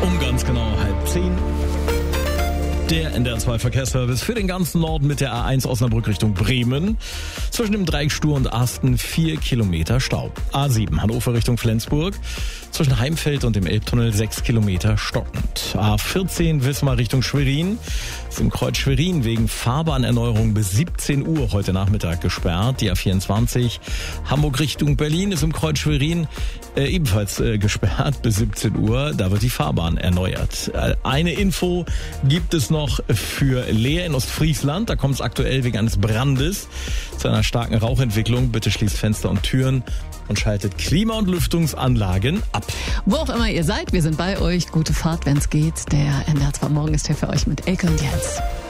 Um ganz genau 9:30. Der NDR2 Verkehrsservice für den ganzen Norden mit der A1 Osnabrück Richtung Bremen. Zwischen dem Dreieck Stur und Asten 4 Kilometer Stau. A7 Hannover Richtung Flensburg. Zwischen Heimfeld und dem Elbtunnel 6 Kilometer stockend. A14 Wismar Richtung Schwerin. Ist im Kreuz Schwerin wegen Fahrbahnerneuerung bis 17 Uhr heute Nachmittag gesperrt. Die A24 Hamburg Richtung Berlin ist im Kreuz Schwerin ebenfalls gesperrt bis 17 Uhr. Da wird die Fahrbahn erneuert. Eine Info gibt es noch für Leer in Ostfriesland. Da kommt es aktuell wegen eines Brandes zu einer starken Rauchentwicklung. Bitte schließt Fenster und Türen und schaltet Klima- und Lüftungsanlagen ab. Wo auch immer ihr seid, wir sind bei euch. Gute Fahrt, wenn's geht. Der NDR2 Morgen ist hier für euch mit Elke und Jens.